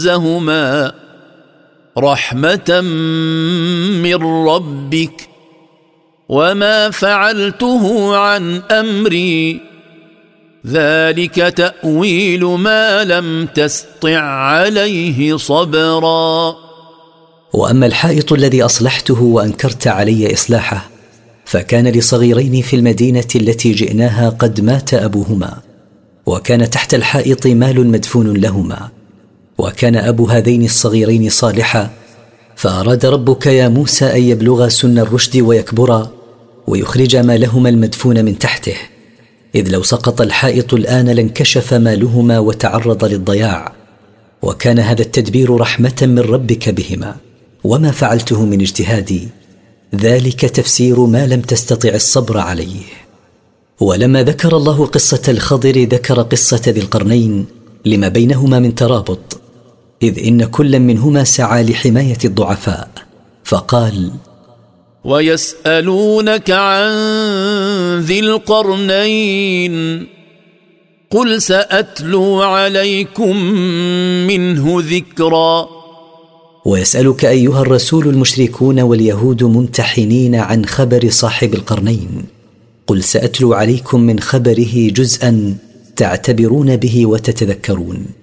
كنزهما رحمة من ربك وما فعلته عن أمري ذلك تأويل ما لم تسطع عليه صبرا. وأما الحائط الذي أصلحته وأنكرت علي إصلاحه فكان لصغيرين في المدينة التي جئناها قد مات أبوهما، وكان تحت الحائط مال مدفون لهما، وكان أبو هذين الصغيرين صالحا، فأراد ربك يا موسى أن يبلغا سن الرشد ويكبرا ويخرج مالهما المدفون من تحته، إذ لو سقط الحائط الآن لانكشف مالهما وتعرض للضياع، وكان هذا التدبير رحمة من ربك بهما وما فعلته من اجتهادي، ذلك تفسير ما لم تستطع الصبر عليه. ولما ذكر الله قصة الخضر ذكر قصة ذي القرنين لما بينهما من ترابط، إذ إن كل منهما سعى لحماية الضعفاء، فقال: ويسألونك عن ذي القرنين قل سأتلو عليكم منه ذكرا. ويسألك أيها الرسول المشركون واليهود ممتحنين عن خبر صاحب القرنين، قل سأتلو عليكم من خبره جزءا تعتبرون به وتتذكرون.